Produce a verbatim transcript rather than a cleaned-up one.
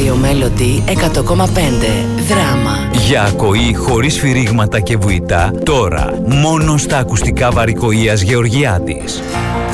Radio Melody εκατό κόμμα πέντε. Δράμα. Για ακοή χωρίς σφυρίγματα και βουητά, τώρα μόνο στα ακουστικά Βαρικοΐας Γεωργιάδης.